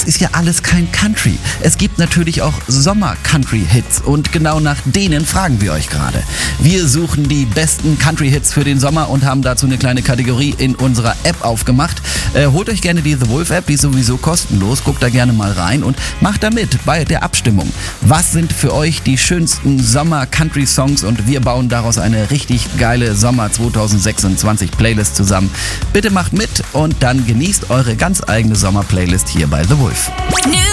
das ist ja alles kein Country. Es gibt natürlich auch Sommer-Country-Hits und genau nach denen fragen wir euch gerade. Wir suchen die besten Country-Hits für den Sommer und haben dazu eine kleine Kategorie in unserer App aufgemacht. Holt euch gerne die The Wolf App, die ist sowieso kostenlos. Guckt da gerne mal rein und macht da mit bei der Abstimmung. Was sind für euch die schönsten Sommer-Country-Songs und wir bauen daraus eine richtig geile Sommer 2026 Playlist zusammen. Bitte macht mit und dann genießt eure ganz eigene Sommer-Playlist hier bei The Wolf.